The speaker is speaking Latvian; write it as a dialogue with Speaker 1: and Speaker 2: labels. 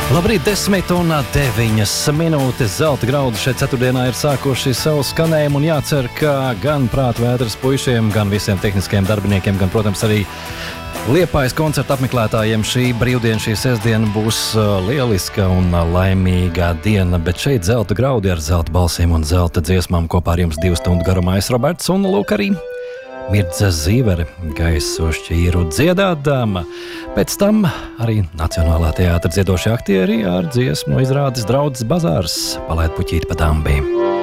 Speaker 1: Labrīt, 10:09 minūtes. Zelta graudi šeit ceturtdienā ir sākuši savu skanējumu un jācer, ka gan prāta vētras puišiem, gan visiem tehniskajiem darbiniekiem, gan, protams, arī Liepājas koncerta apmeklētājiem šī brīvdiena, šī sestdiena būs lieliska un laimīga diena, bet šeit zelta graudi ar zelta balsīm un zelta dziesmām kopā ar jums 2 stundu garumā es Roberts un lūk arī Mirdza Zīvere gaisu šķīru dziedādama. Pēc tam arī Nacionālā teātra dziedošie aktieri ar dziesmu izrādes Draudzes bazārs palaid puķīti pa dambī.